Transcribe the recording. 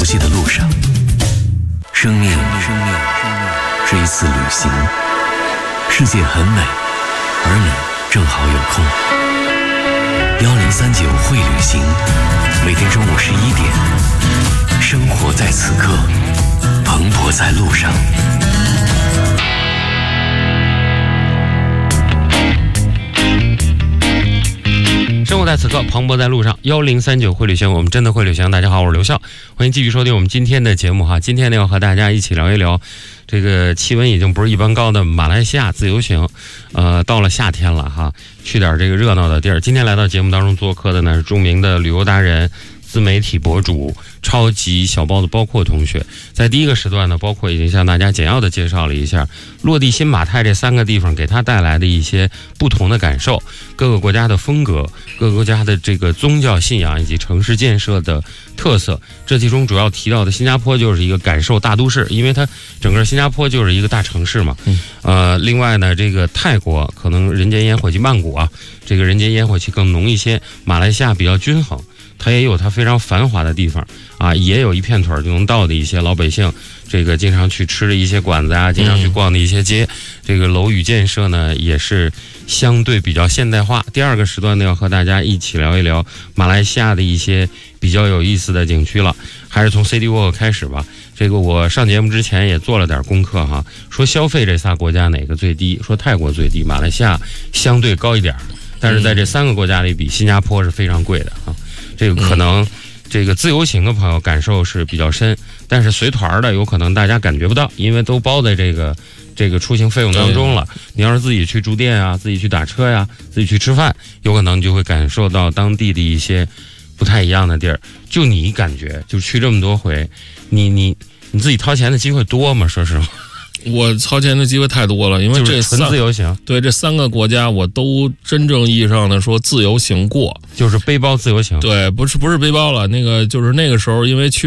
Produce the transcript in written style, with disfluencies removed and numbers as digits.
际的路上。生命是一次旅行，世界很美，而你正好有空。1039会旅行，每天中午11点，生活在此刻，蓬勃在路上。 生活在此刻，蓬勃在路上。1039会旅行，我们真的会旅行。大家好，我是刘笑，欢迎继续收听我们今天的节目哈。今天呢，要和大家一起聊一聊这个气温已经不是一般高的马来西亚自由行。到了夏天了哈，去点这个热闹的地儿。今天来到节目当中做客的呢是著名的旅游达人、自媒体博主超级小包子包括同学。在第一个时段呢，包括已经向大家简要的介绍了一下落地新马泰这3个地方给他带来的一些不同的感受，各个国家的风格，各个国家的这个宗教信仰以及城市建设的特色。这其中主要提到的新加坡就是一个感受大都市，因为它整个新加坡就是一个大城市嘛。另外呢，这个泰国可能人间烟火气，曼谷啊，这个人间烟火气更浓一些。马来西亚比较均衡，它也有它非常繁华的地方啊，也有一片腿就能到的一些老百姓这个经常去吃的一些馆子啊，经常去逛的一些街。这个楼宇建设呢也是相对比较现代化。第二个时段呢，要和大家一起聊一聊马来西亚的一些比较有意思的景区了。还是从 City Walk 开始吧。这个我上节目之前也做了点功课哈，说消费这仨国家哪个最低？说泰国最低，马来西亚相对高一点，但是在这3个国家里比新加坡是非常贵的啊。这个可能这个自由行的朋友感受是比较深，但是随团的有可能大家感觉不到，因为都包在这个出行费用当中了。你要是自己去住店啊，自己去打车呀，自己去吃饭，有可能就会感受到当地的一些不太一样的地儿。就你感觉就去这么多回，你自己掏钱的机会多吗？说实话， 我掏钱的机会太多了，因为这纯自由行。 对，这3个国家我都真正意义上的说自由行过， 就是背包自由行。 对，不是背包了，那个就是那个时候因为去